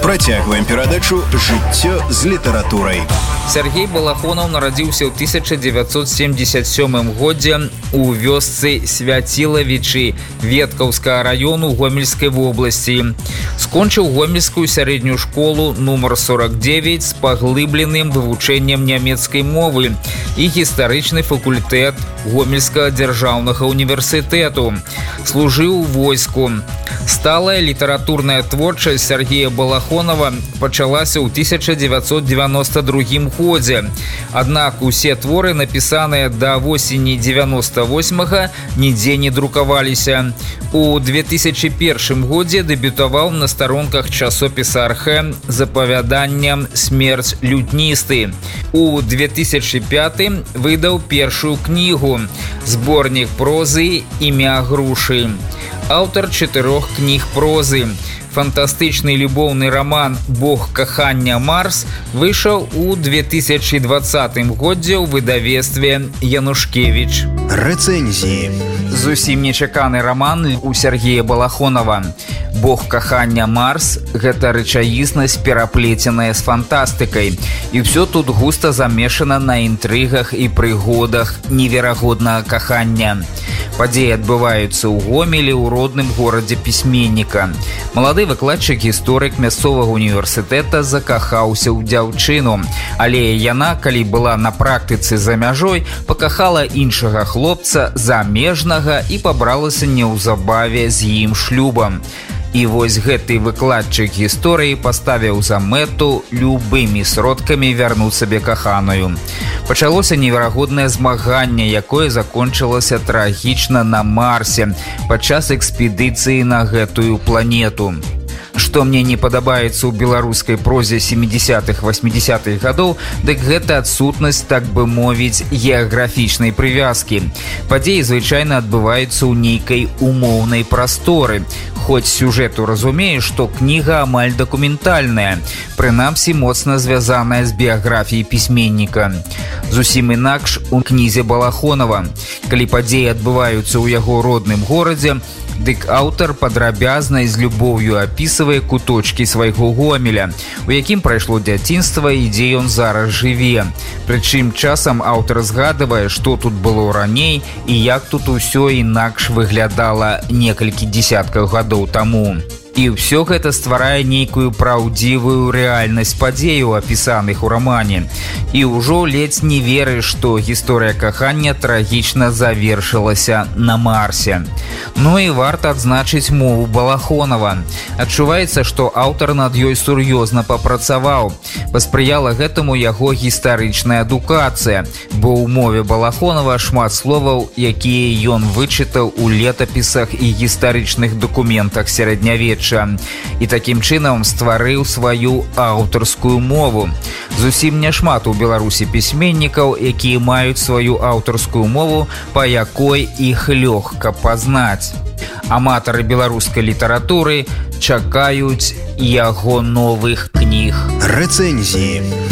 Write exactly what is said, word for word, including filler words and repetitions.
Працягваем перадачу «Жыццё з літаратурай». Сергей Балахонаў нарадзіўся ў тысяча дзевяцьсот семьдесят сёмым годзе у вёсцы Свяцілавічы Веткаўскага раёну Гомельскай вобласці. Скончыў гомельскую сярэднюю школу нумар сорок девять з паглыбленым вывучэннем нямецкай мовы і гістарычны факультэт Гомельскага дзяржаўнага універсітэту. Служыў у войску. Сталая літаратурная творчасць Сергея Балахонава пачалася ў тысяча дзевяцьсот девяносто другім годзе. Аднак усе творы, напісаныя да восені девяносто восьмага, нідзе не друкаваліся. У две тысячи першым годзе дэбютаваў на старонках часопіса «Архэ» з апавяданнем «Смерць лютністы». У две тысячи пятым выдаў першую кнігу «Зборнік прозы «Імя грушы». Аўтар чатырох кніг прозы. Фантастычны любоўны роман «Бог кахання Марс» выйшаў у две тысячи двадцатым годзе ў выдавецтве «Янушкевіч». Рэцэнзіі. Зусім нечаканы роман у Сергея Балахонава. «Бог кахання Марс» – гэта рэчаіснасць, пераплеценая з фантастыкай. І ўсё тут густа замешана на інтрыгах і прыгодах неверагоднага кахання. Падзеі адбываюцца ў Гомелі, у родным горадзе пісьменніка. Малады выкладчык-гісторык мясцовага універсітэта закахаўся ў дзяўчыну, але яна, калі была на практыцы за мяжой, пакахала іншага хлопца замежнага і пабралася неўзабаве з ім шлюбам. І вось гэты выкладчык гісторыі паставіў за мэту любымі сродкамі вярнуць сабе каханую. Пачалося неверагоднае змаганне, якое закончылася трагічна на Марсе падчас экспедыцыі на гэтую планету. Што мне не падабаецца ў беларускай прозе семидесятых восьмидесятых гадоў, дык гэта адсутнасць, так бы мовіць, геаграфічнай прывязкі. Падзеі звычайна адбываюцца ў нейкай умоўнай прасторы. Хоць сюжэту разумею, што кніга амаль дакументальная, прынамсі моцна звязаная з біяграфіяй пісьменніка. Зусім інакш у кнізе Балахонава. Калі падзеі адбываюцца ў яго родным горадзе, дык аўтар падрабязна і з любоўю апісвае куточкі свайго Гомеля, у якім прайшло дзяцінства і дзе ён зараз жыве. Прычым часам аўтар згадвае, што тут было раней і як тут усё інакш выглядала некалькі дзесяткаў гадоў таму. І ўсё гэта стварае нейкую праўдзівую рэальнасць падзеяў, апісаных у рамане. І ўжо ледзь не верыш, што гісторыя кахання трагічна завершылася на Марсе. Ну і варта адзначыць мову Балахонава. Адчуваецца, што аўтар над ёй сур'ёзна папрацаваў. Паспрыяла гэтаму яго гістарычная адукацыя, бо ў мове Балахонава шмат словаў, якія ён вычытаў у летапісах і гістарычных дакументах сярэднявечча. І такім чынам стварыў сваю аўтарскую мову. Зусім няшмат у Беларусі пісьменнікаў, якія маюць сваю аўтарскую мову, па якой іх лёгка пазнаць. Аматары беларускай літаратуры чакаюць яго новых кніг. Рэцэнзіі.